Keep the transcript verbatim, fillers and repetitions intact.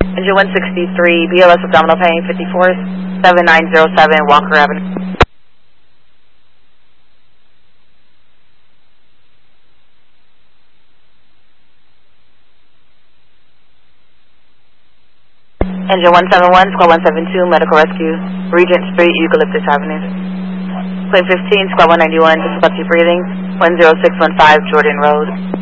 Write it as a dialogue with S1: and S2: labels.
S1: Engine one sixty-three, B L S abdominal pain, fifty-four seven nine zero seven, Walker Avenue. Engine one seven one, Squad one seven two, Medical Rescue, Regent Street, Eucalyptus Avenue. Plane fifteen, Squad one ninety-one, Difficulty Breathing, one zero six one five, Jordan Road.